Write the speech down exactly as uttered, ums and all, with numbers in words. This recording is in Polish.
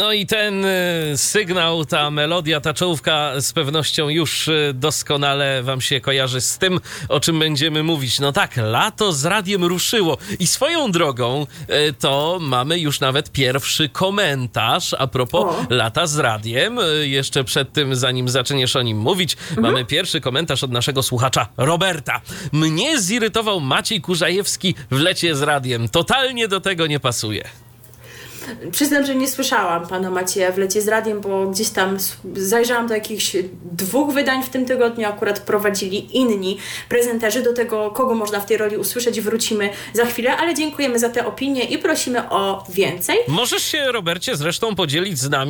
No i ten sygnał, ta melodia, ta czołówka z pewnością już doskonale wam się kojarzy z tym, o czym będziemy mówić. No tak, lato z radiem ruszyło i swoją drogą to mamy już nawet pierwszy komentarz a propos o. lata z radiem. Jeszcze przed tym, zanim zaczniesz o nim mówić, mhm. mamy pierwszy komentarz od naszego słuchacza Roberta. Mnie zirytował Maciej Kurzajewski w lecie z radiem. Totalnie do tego nie pasuje. Przyznam, że nie słyszałam pana Macieja w lecie z radiem, bo gdzieś tam zajrzałam do jakichś dwóch wydań w tym tygodniu, akurat prowadzili inni prezenterzy. Do tego, kogo można w tej roli usłyszeć, wrócimy za chwilę, ale dziękujemy za te opinie i prosimy o więcej. Możesz się, Robercie, zresztą podzielić z nami